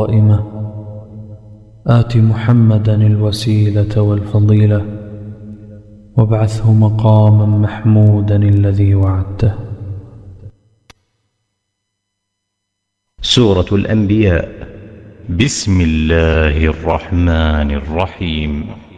قائمة آت محمدا الوسيلة والفضيلة وابعثه مقاما محمودا الذي وعدته. سورة الأنبياء. بسم الله الرحمن الرحيم.